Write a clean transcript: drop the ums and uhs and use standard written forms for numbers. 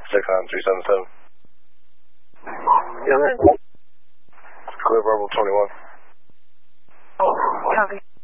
6 on 377. Yeah, man. Clear Bravo 21. Oh, copy.